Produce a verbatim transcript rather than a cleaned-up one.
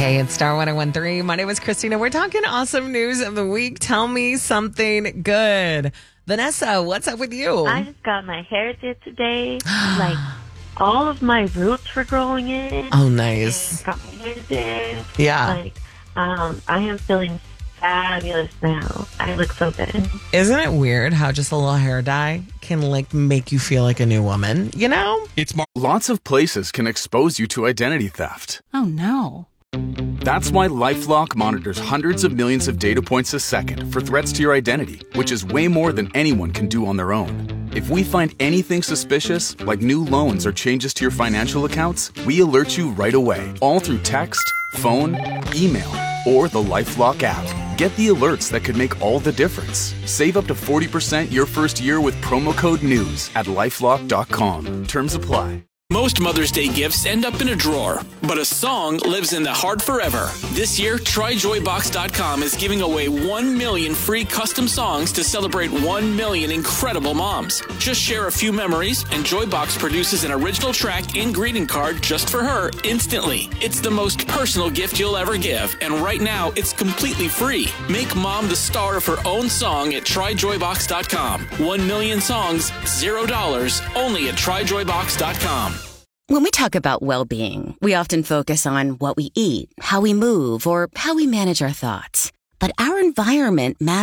Hey, it's Star one oh one three. My name is Christina. We're talking awesome news of the week. Tell me something good. Vanessa, what's up with you? I just got my hair did today. Like, all of my roots were growing in. Oh, nice. Got my hair did. Yeah. Like, um, I am feeling fabulous now. I look so good. Isn't it weird how just a little hair dye can, like, make you feel like a new woman, you know? It's mar- Lots of places can expose you to identity theft. Oh, no. That's why LifeLock monitors hundreds of millions of data points a second for threats to your identity, which is way more than anyone can do on their own. If we find anything suspicious, like new loans or changes to your financial accounts, we alert you right away, all through text, phone, email, or the LifeLock app. Get the alerts that could make all the difference. Save up to forty percent your first year with promo code NEWS at lifelock dot com. Terms apply. Most Mother's Day gifts end up in a drawer, but a song lives in the heart forever. This year, try joy box dot com is giving away one million free custom songs to celebrate one million incredible moms. Just share a few memories, and Joybox produces an original track and greeting card just for her instantly. It's the most personal gift you'll ever give, and right now, it's completely free. Make mom the star of her own song at try joy box dot com. One million songs, zero dollars, only at try joy box dot com. When we talk about well-being, we often focus on what we eat, how we move, or how we manage our thoughts. But our environment matters.